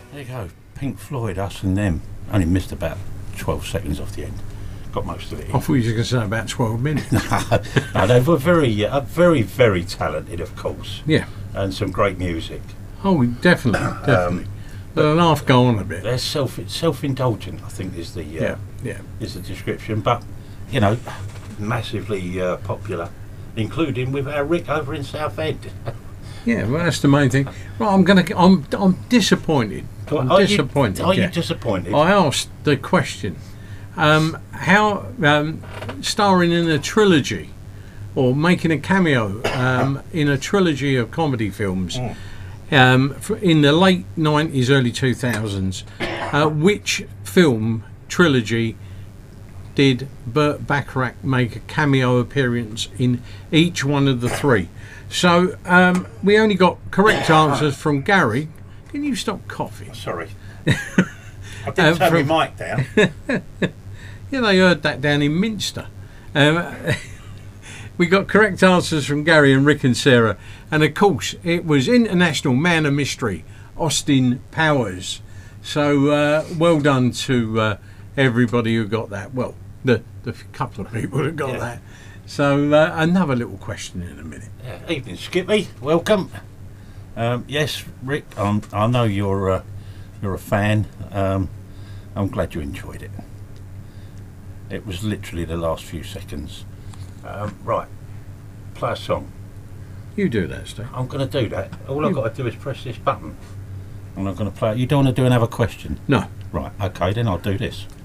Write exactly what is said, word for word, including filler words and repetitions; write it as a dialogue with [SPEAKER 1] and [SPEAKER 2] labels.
[SPEAKER 1] There you go. Pink Floyd, Us and Them. Only missed about twelve seconds off the end. Got most of it in.
[SPEAKER 2] I thought you were going to say about twelve minutes.
[SPEAKER 1] No, they were very, uh, very, very talented, of course.
[SPEAKER 2] Yeah.
[SPEAKER 1] And some great music.
[SPEAKER 2] Oh, definitely, definitely. Um, but a laugh go on a bit.
[SPEAKER 1] They're self self-indulgent, I think, is the uh,
[SPEAKER 2] yeah, yeah.
[SPEAKER 1] is the description. But you know, massively uh, popular, including with our Rick over in Southend.
[SPEAKER 2] Yeah, well, that's the main thing. Right, I'm gonna. I'm. I'm disappointed. I'm
[SPEAKER 1] are
[SPEAKER 2] disappointed.
[SPEAKER 1] You, are
[SPEAKER 2] yeah.
[SPEAKER 1] you disappointed?
[SPEAKER 2] I asked the question: um, how um, starring in a trilogy, or making a cameo um, in a trilogy of comedy films
[SPEAKER 1] Mm.
[SPEAKER 2] um, for, in the late nineties, early two thousands. Uh, which film trilogy did Burt Bacharach make a cameo appearance in each one of the three? So um, we only got correct answers from Gary. Can you stop coughing?
[SPEAKER 1] Sorry. I didn't
[SPEAKER 2] Uh,
[SPEAKER 1] turn
[SPEAKER 2] from-
[SPEAKER 1] my mic down.
[SPEAKER 2] Yeah, they heard that down in Minster. Um, we got correct answers from Gary and Rick and Sarah. And of course, it was International Man of Mystery, Austin Powers. So uh, well done to uh, everybody who got that. Well, the, the couple of people who got
[SPEAKER 1] Yeah.
[SPEAKER 2] that. So uh, another little question in a minute.
[SPEAKER 1] Yeah. Evening, Skippy. Welcome. Um, yes, Rick. Um, I know you're uh, you're a fan. Um, I'm glad you enjoyed it. It was literally the last few seconds. Um, right. Play a song.
[SPEAKER 2] You do that, Steve.
[SPEAKER 1] I'm going to do that. All I've
[SPEAKER 2] You-
[SPEAKER 1] got to do is press this button. And I'm going to play it. You don't want to do another question?
[SPEAKER 2] No.
[SPEAKER 1] Right. Okay, then I'll do this.